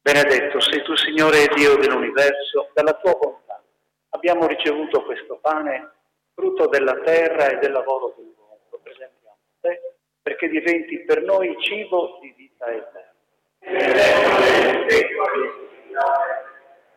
Benedetto sei tu, Signore Dio dell'universo, dalla tua bontà abbiamo ricevuto questo pane, frutto della terra e del lavoro dell'uomo. Lo presentiamo a te perché diventi per noi cibo di vita eterna.